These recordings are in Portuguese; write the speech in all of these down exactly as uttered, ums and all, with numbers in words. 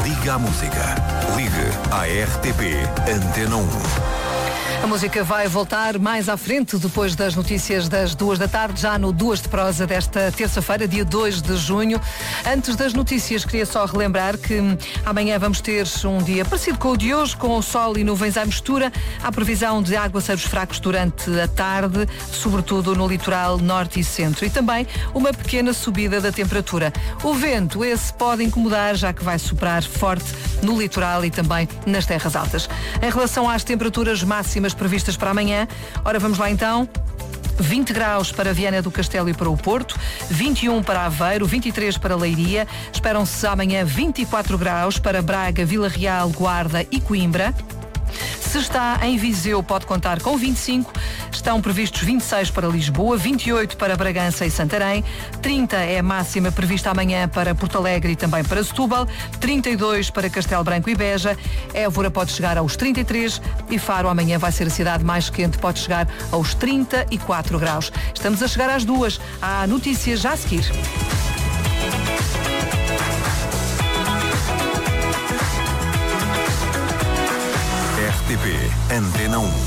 Liga à música. Ligue à R T P Antena um. A música vai voltar mais à frente, depois das notícias das duas da tarde, já no Duas de Prosa desta terça-feira, dia dois de junho. Antes das notícias, queria só relembrar que amanhã vamos ter um dia parecido com o de hoje, com o sol e nuvens à mistura. Há previsão de aguaceiros fracos durante a tarde, sobretudo no litoral norte e centro. E também uma pequena subida da temperatura. O vento, esse pode incomodar, já que vai soprar forte no litoral e também nas terras altas. Em relação às temperaturas máximas previstas para amanhã, ora vamos lá então. vinte graus para Viana do Castelo e para o Porto, vinte e um para Aveiro, vinte e três para Leiria. Esperam-se amanhã vinte e quatro graus para Braga, Vila Real, Guarda e Coimbra. Se está em Viseu, pode contar com vinte e cinco. Estão previstos vinte e seis para Lisboa, vinte e oito para Bragança e Santarém, trinta é a máxima prevista amanhã para Porto Alegre e também para Setúbal, trinta e dois para Castelo Branco e Beja, Évora pode chegar aos trinta e três e Faro amanhã vai ser a cidade mais quente, pode chegar aos trinta e quatro graus. Estamos a chegar às duas. Há notícias já a seguir. R T P Antena um.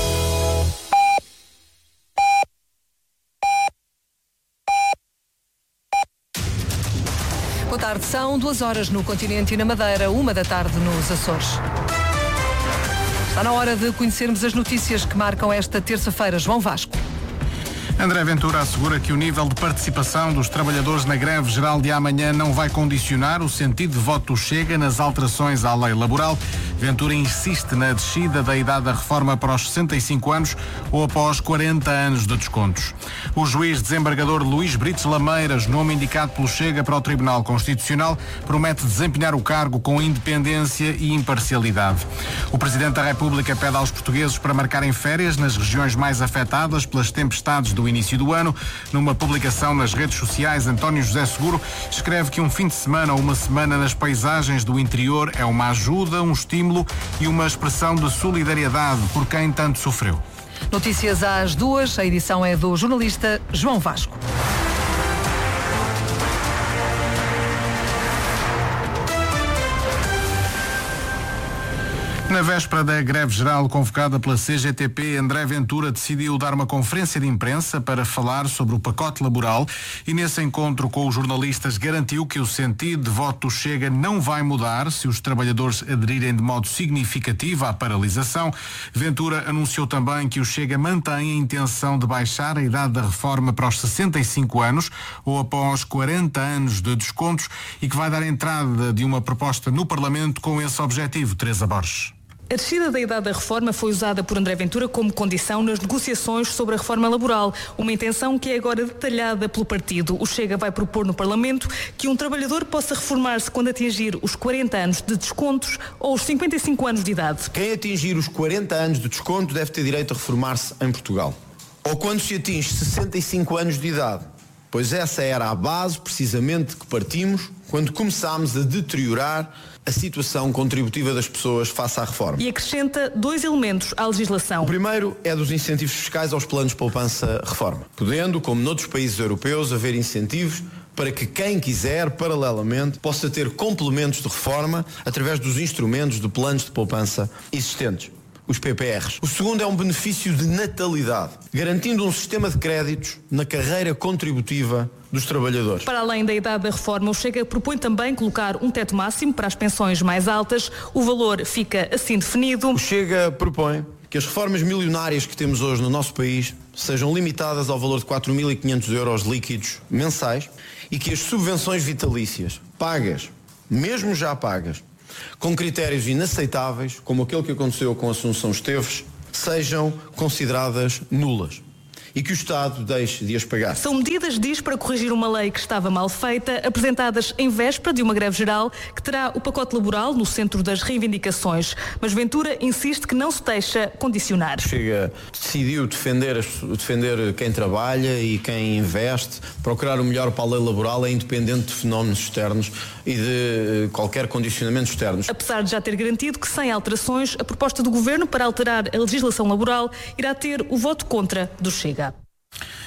Boa tarde, são duas horas no continente e na Madeira, uma da tarde nos Açores. Está na hora de conhecermos as notícias que marcam esta terça-feira. João Vasco. André Ventura assegura que o nível de participação dos trabalhadores na greve geral de amanhã não vai condicionar o sentido de voto do Chega nas alterações à lei laboral. Ventura insiste na descida da idade da reforma para os sessenta e cinco anos ou após quarenta anos de descontos. O juiz desembargador Luís Brites Lameiras, nome indicado pelo Chega para o Tribunal Constitucional, promete desempenhar o cargo com independência e imparcialidade. O Presidente da República pede aos portugueses para marcarem férias nas regiões mais afetadas pelas tempestades do início do ano. Numa publicação nas redes sociais, António José Seguro escreve que um fim de semana ou uma semana nas paisagens do interior é uma ajuda, um estímulo e uma expressão de solidariedade por quem tanto sofreu. Notícias às duas, a edição é do jornalista João Vasco. Na véspera da greve geral convocada pela C G T P, André Ventura decidiu dar uma conferência de imprensa para falar sobre o pacote laboral e nesse encontro com os jornalistas garantiu que o sentido de voto do Chega não vai mudar se os trabalhadores aderirem de modo significativo à paralisação. Ventura anunciou também que o Chega mantém a intenção de baixar a idade da reforma para os sessenta e cinco anos ou após quarenta anos de descontos e que vai dar entrada de uma proposta no Parlamento com esse objetivo. Teresa Borges. A descida da idade da reforma foi usada por André Ventura como condição nas negociações sobre a reforma laboral, uma intenção que é agora detalhada pelo partido. O Chega vai propor no Parlamento que um trabalhador possa reformar-se quando atingir os quarenta anos de descontos ou os cinquenta e cinco anos de idade. Quem atingir os quarenta anos de desconto deve ter direito a reformar-se em Portugal. Ou quando se atinge sessenta e cinco anos de idade, pois essa era a base precisamente que partimos quando começámos a deteriorar a situação contributiva das pessoas face à reforma. E acrescenta dois elementos à legislação. O primeiro é dos incentivos fiscais aos planos de poupança-reforma, podendo, como noutros países europeus, haver incentivos para que quem quiser, paralelamente, possa ter complementos de reforma através dos instrumentos de planos de poupança existentes, os P P Rs. O segundo é um benefício de natalidade, garantindo um sistema de créditos na carreira contributiva dos trabalhadores. Para além da idade da reforma, o Chega propõe também colocar um teto máximo para as pensões mais altas. O valor fica assim definido. O Chega propõe que as reformas milionárias que temos hoje no nosso país sejam limitadas ao valor de quatro mil e quinhentos euros líquidos mensais e que as subvenções vitalícias pagas, mesmo já pagas, com critérios inaceitáveis, como aquele que aconteceu com Assunção Esteves, sejam consideradas nulas e que o Estado deixe de as pagar. São medidas, diz, para corrigir uma lei que estava mal feita, apresentadas em véspera de uma greve geral, que terá o pacote laboral no centro das reivindicações. Mas Ventura insiste que não se deixa condicionar. Chega, decidiu defender, defender quem trabalha e quem investe, procurar o melhor para a lei laboral, é independente de fenómenos externos e de qualquer condicionamento externo. Apesar de já ter garantido que, sem alterações, a proposta do Governo para alterar a legislação laboral irá ter o voto contra do Chega.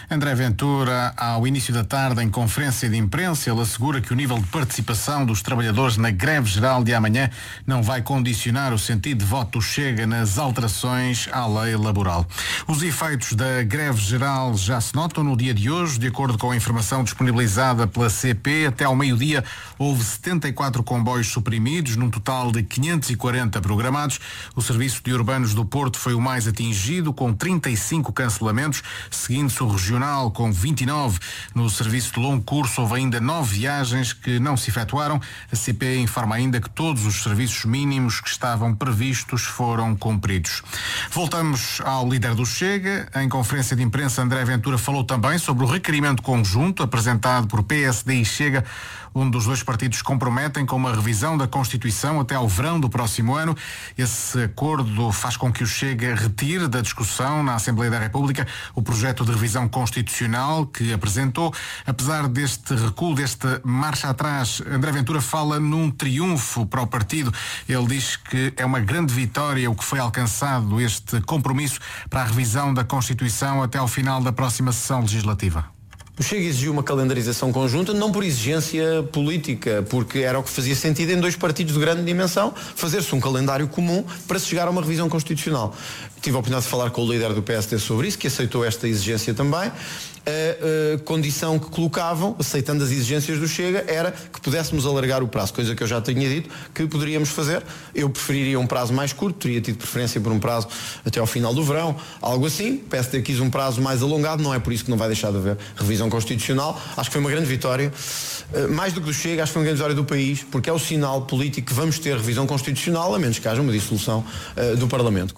André Ventura, ao início da tarde, em conferência de imprensa, ele assegura que o nível de participação dos trabalhadores na greve geral de amanhã não vai condicionar o sentido de voto do Chega nas alterações à lei laboral. Os efeitos da greve geral já se notam no dia de hoje. De acordo com a informação disponibilizada pela C P, até ao meio-dia houve setenta e quatro comboios suprimidos, num total de quinhentos e quarenta programados. O serviço de urbanos do Porto foi o mais atingido, com trinta e cinco cancelamentos, seguindo-se o regional com vinte e nove. No serviço de longo curso houve ainda nove viagens que não se efetuaram. A C P informa ainda que todos os serviços mínimos que estavam previstos foram cumpridos. Voltamos ao líder do Chega. Em conferência de imprensa, André Ventura falou também sobre o requerimento conjunto apresentado por P S D e Chega, onde os dois partidos comprometem com uma revisão da Constituição até ao verão do próximo ano. Esse acordo faz com que o Chega retire da discussão na Assembleia da República o projeto de revisão constitucional que apresentou. Apesar deste recuo, desta marcha atrás, André Ventura fala num triunfo para o partido. Ele diz que é uma grande vitória o que foi alcançado, este compromisso para a revisão da Constituição até ao final da próxima sessão legislativa. O Chega exigiu uma calendarização conjunta, não por exigência política, porque era o que fazia sentido em dois partidos de grande dimensão, fazer-se um calendário comum para se chegar a uma revisão constitucional. Tive a oportunidade de falar com o líder do P S D sobre isso, que aceitou esta exigência também. A, a condição que colocavam, aceitando as exigências do Chega, era que pudéssemos alargar o prazo, coisa que eu já tinha dito que poderíamos fazer. Eu preferiria um prazo mais curto, teria tido preferência por um prazo até ao final do verão, algo assim. O P S D quis um prazo mais alongado, não é por isso que não vai deixar de haver revisão constitucional. Acho que foi uma grande vitória, mais do que do Chega, acho que foi uma grande vitória do país, porque é o sinal político que vamos ter revisão constitucional, a menos que haja uma dissolução uh, do Parlamento.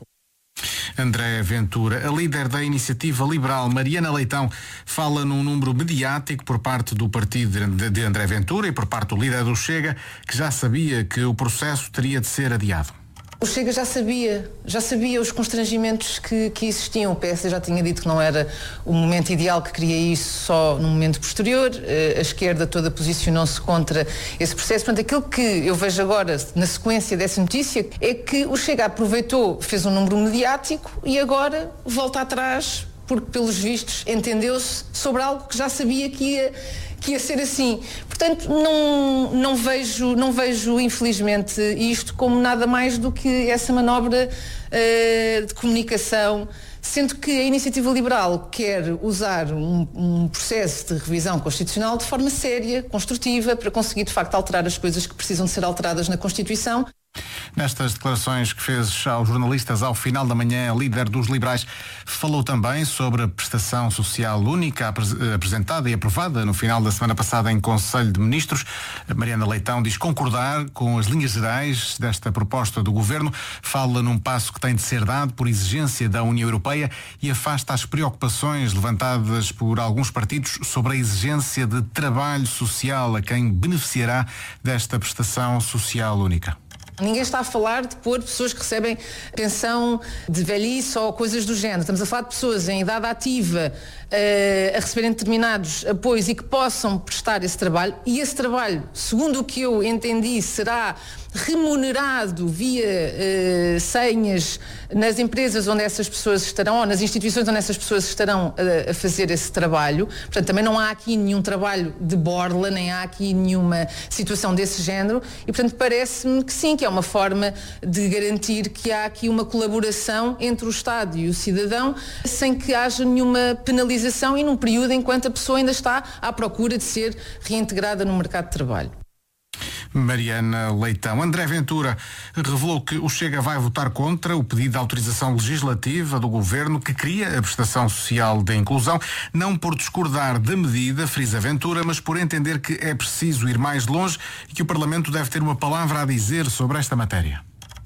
André Ventura. A líder da Iniciativa Liberal, Mariana Leitão, fala num número mediático por parte do partido de André Ventura e por parte do líder do Chega, que já sabia que o processo teria de ser adiado. O Chega já sabia, já sabia os constrangimentos que, que existiam. O P S D já tinha dito que não era o momento ideal, que queria isso só no momento posterior. A esquerda toda posicionou-se contra esse processo. Portanto, aquilo que eu vejo agora, na sequência dessa notícia, é que o Chega aproveitou, fez um número mediático e agora volta atrás, porque, pelos vistos, entendeu-se sobre algo que já sabia que ia, que ia ser assim. Portanto, não, não, vejo, não vejo, infelizmente, isto como nada mais do que essa manobra uh, de comunicação, sendo que a Iniciativa Liberal quer usar um, um processo de revisão constitucional de forma séria, construtiva, para conseguir, de facto, alterar as coisas que precisam de ser alteradas na Constituição. Nestas declarações que fez aos jornalistas ao final da manhã, a líder dos liberais falou também sobre a prestação social única apresentada e aprovada no final da semana passada em Conselho de Ministros. A Mariana Leitão diz concordar com as linhas gerais desta proposta do Governo, fala num passo que tem de ser dado por exigência da União Europeia e afasta as preocupações levantadas por alguns partidos sobre a exigência de trabalho social a quem beneficiará desta prestação social única. Ninguém está a falar de pôr pessoas que recebem pensão de velhice ou coisas do género. Estamos a falar de pessoas em idade ativa uh, a receberem determinados apoios e que possam prestar esse trabalho. E esse trabalho, segundo o que eu entendi, será remunerado via uh, senhas nas empresas onde essas pessoas estarão, ou nas instituições onde essas pessoas estarão a, a fazer esse trabalho. Portanto, também não há aqui nenhum trabalho de borla, nem há aqui nenhuma situação desse género. E, portanto, parece-me que sim, que é uma forma de garantir que há aqui uma colaboração entre o Estado e o cidadão, sem que haja nenhuma penalização e num período enquanto a pessoa ainda está à procura de ser reintegrada no mercado de trabalho. Mariana Leitão. André Ventura revelou que o Chega vai votar contra o pedido de autorização legislativa do Governo que cria a prestação social de inclusão, não por discordar da medida, frisa Ventura, mas por entender que é preciso ir mais longe e que o Parlamento deve ter uma palavra a dizer sobre esta matéria.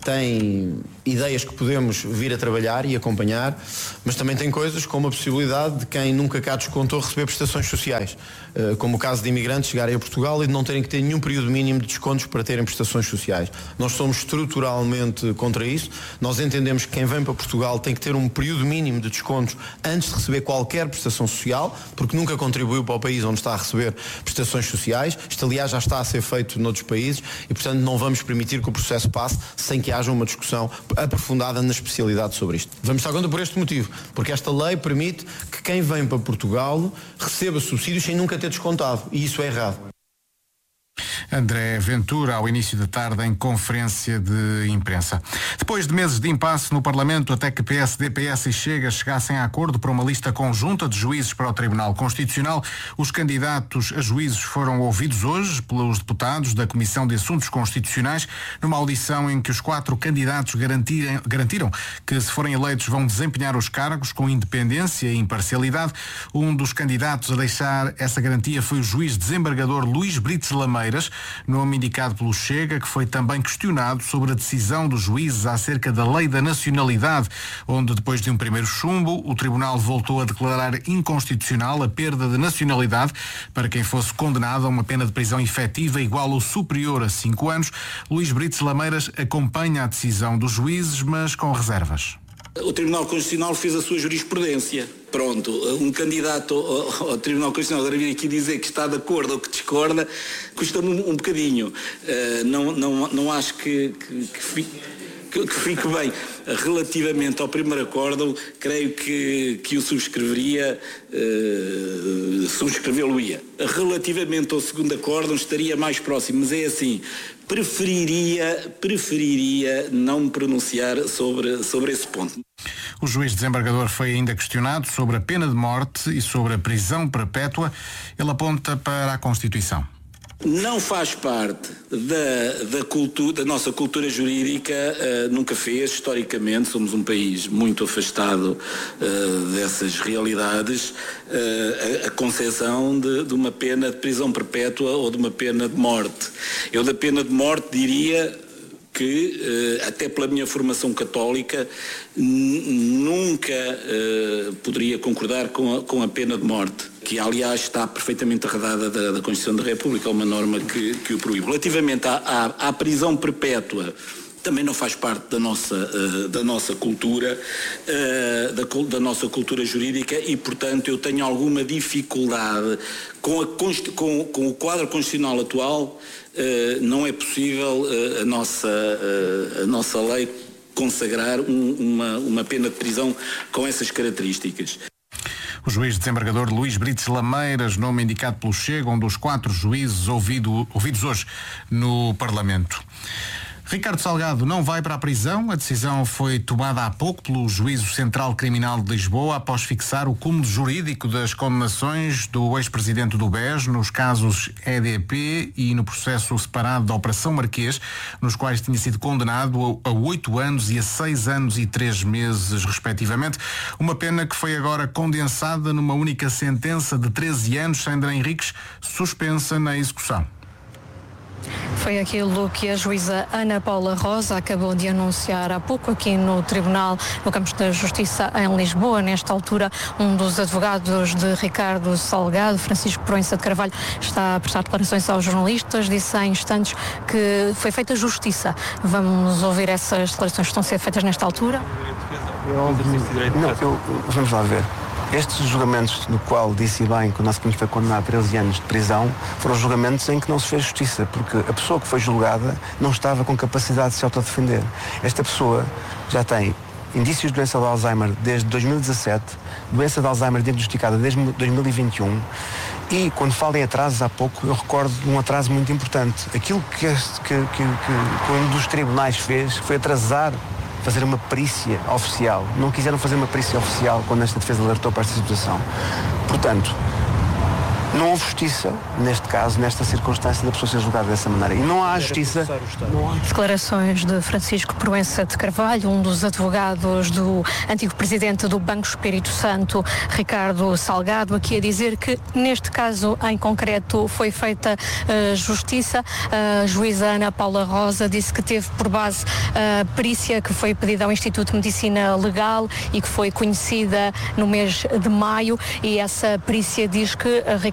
Tem ideias que podemos vir a trabalhar e acompanhar, mas também tem coisas como a possibilidade de quem nunca cá descontou receber prestações sociais, como o caso de imigrantes chegarem a Portugal e de não terem que ter nenhum período mínimo de descontos para terem prestações sociais. Nós somos estruturalmente contra isso. Nós entendemos que quem vem para Portugal tem que ter um período mínimo de descontos antes de receber qualquer prestação social, porque nunca contribuiu para o país onde está a receber prestações sociais. Isto, aliás, já está a ser feito noutros países e, portanto, não vamos permitir que o processo passe sem que haja haja uma discussão aprofundada na especialidade sobre isto. Vamos estar contra por este motivo, porque esta lei permite que quem vem para Portugal receba subsídios sem nunca ter descontado, e isso é errado. André Ventura, ao início da tarde, em conferência de imprensa. Depois de meses de impasse no Parlamento, até que P S D, P S e Chega chegassem a acordo para uma lista conjunta de juízes para o Tribunal Constitucional, os candidatos a juízes foram ouvidos hoje pelos deputados da Comissão de Assuntos Constitucionais, numa audição em que os quatro candidatos garantiram, garantiram que, se forem eleitos, vão desempenhar os cargos com independência e imparcialidade. Um dos candidatos a deixar essa garantia foi o juiz desembargador Luís Brites Lameiras, nome indicado pelo Chega, que foi também questionado sobre a decisão dos juízes acerca da lei da nacionalidade, onde, depois de um primeiro chumbo, o Tribunal voltou a declarar inconstitucional a perda de nacionalidade para quem fosse condenado a uma pena de prisão efetiva igual ou superior a cinco anos. Luís Brites Lameiras acompanha a decisão dos juízes, mas com reservas. O Tribunal Constitucional fez a sua jurisprudência. Pronto, um candidato ao, ao Tribunal Constitucional agora vir aqui dizer que está de acordo ou que discorda, custa-me um, um bocadinho. Uh, não, não, não acho que, que, que, fique, que, que fique bem. Relativamente ao primeiro acórdão, creio que, que o subscreveria, uh, subscrevê-lo-ia. Relativamente ao segundo acórdão, estaria mais próximo, mas é assim, preferiria, preferiria não me pronunciar sobre, sobre esse ponto. O juiz desembargador foi ainda questionado sobre a pena de morte e sobre a prisão perpétua. Ele aponta para a Constituição. Não faz parte da, da, cultura, da nossa cultura jurídica, uh, nunca fez, historicamente, somos um país muito afastado uh, dessas realidades, uh, a, a concessão de, de uma pena de prisão perpétua ou de uma pena de morte. Eu da pena de morte diria que, até pela minha formação católica, nunca uh, poderia concordar com a, com a pena de morte, que aliás está perfeitamente arredada da, da Constituição da República, é uma norma que, que o proíbe. Relativamente à, à, à prisão perpétua, também não faz parte da nossa, uh, da nossa cultura, uh, da, da nossa cultura jurídica, e, portanto, eu tenho alguma dificuldade com, a, com, com o quadro constitucional atual. Uh, não é possível uh, a, nossa, uh, a nossa lei consagrar um, uma, uma pena de prisão com essas características. O juiz desembargador Luís Brites Lameiras, nome indicado pelo Chega, um dos quatro juízes ouvido, ouvidos hoje no Parlamento. Ricardo Salgado não vai para a prisão. A decisão foi tomada há pouco pelo Juízo Central Criminal de Lisboa após fixar o cúmulo jurídico das condenações do ex-presidente do B E S nos casos E D P e no processo separado da Operação Marquês, nos quais tinha sido condenado a oito anos e a seis anos e três meses, respectivamente. Uma pena que foi agora condensada numa única sentença de treze anos, Sandra Henriques, suspensa na execução. Foi aquilo que a juíza Ana Paula Rosa acabou de anunciar há pouco aqui no Tribunal, no Campos da Justiça em Lisboa. Nesta altura, um dos advogados de Ricardo Salgado, Francisco Proença de Carvalho, está a prestar declarações aos jornalistas. Disse há instantes que foi feita justiça. Vamos ouvir essas declarações que estão a ser feitas nesta altura? Não, eu, vamos lá ver. Estes julgamentos, no qual disse bem que o nosso cliente foi condenado a treze anos de prisão, foram julgamentos em que não se fez justiça, porque a pessoa que foi julgada não estava com capacidade de se autodefender. Esta pessoa já tem indícios de doença de Alzheimer desde dois mil e dezassete, doença de Alzheimer diagnosticada desde dois mil e vinte e um, e quando falo em atrasos há pouco, eu recordo de um atraso muito importante. Aquilo que, este, que, que, que, que um dos tribunais fez foi atrasar fazer uma perícia oficial. Não quiseram fazer uma perícia oficial quando esta defesa alertou para esta situação. Portanto, não houve justiça, neste caso, nesta circunstância, da pessoa ser julgada dessa maneira. E não há justiça. Não há... Declarações de Francisco Proença de Carvalho, um dos advogados do antigo presidente do Banco Espírito Santo, Ricardo Salgado, aqui a dizer que, neste caso em concreto, foi feita uh, justiça. A juíza Ana Paula Rosa disse que teve por base a perícia que foi pedida ao Instituto de Medicina Legal e que foi conhecida no mês de maio, e essa perícia diz que Ricardo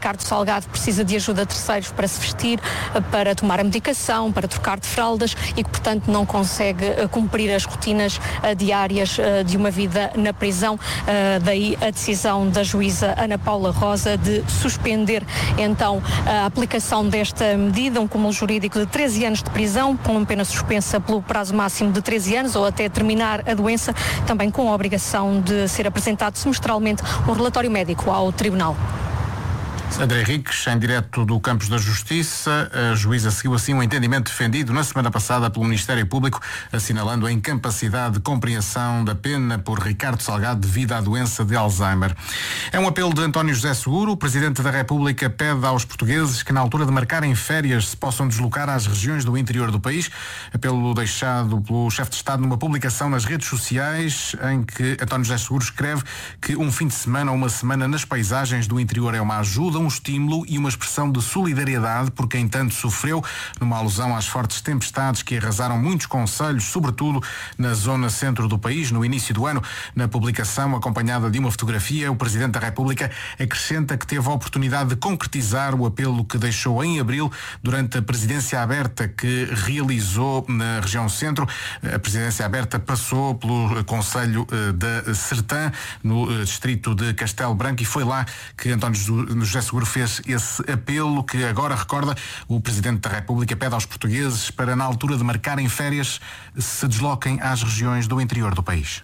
Ricardo Salgado precisa de ajuda de terceiros para se vestir, para tomar a medicação, para trocar de fraldas e que, portanto, não consegue cumprir as rotinas diárias de uma vida na prisão. Daí a decisão da juíza Ana Paula Rosa de suspender então a aplicação desta medida, um cúmulo jurídico de treze anos de prisão, com uma pena suspensa pelo prazo máximo de treze anos ou até terminar a doença, também com a obrigação de ser apresentado semestralmente um relatório médico ao Tribunal. André Henriques, em direto do Campos da Justiça, a juíza seguiu assim um entendimento defendido na semana passada pelo Ministério Público, assinalando a incapacidade de compreensão da pena por Ricardo Salgado devido à doença de Alzheimer. É um apelo de António José Seguro. O Presidente da República pede aos portugueses que, na altura de marcarem férias, se possam deslocar às regiões do interior do país. Apelo deixado pelo chefe de Estado numa publicação nas redes sociais, em que António José Seguro escreve que um fim de semana ou uma semana nas paisagens do interior é uma ajuda, um estímulo e uma expressão de solidariedade por quem tanto sofreu, numa alusão às fortes tempestades que arrasaram muitos concelhos, sobretudo na zona centro do país, no início do ano. Na publicação, acompanhada de uma fotografia, o Presidente da República acrescenta que teve a oportunidade de concretizar o apelo que deixou em abril durante a presidência aberta que realizou na região centro. A presidência aberta passou pelo concelho da Sertã, no distrito de Castelo Branco, e foi lá que António José Seguro fez esse apelo que agora recorda. O Presidente da República pede aos portugueses para, na altura de marcarem férias, se desloquem às regiões do interior do país.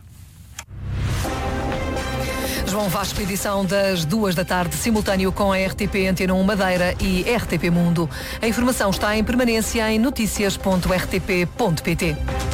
João Vasco, edição das duas da tarde, simultâneo com a R T P Antena um Madeira e R T P Mundo. A informação está em permanência em noticias ponto r t p ponto p t.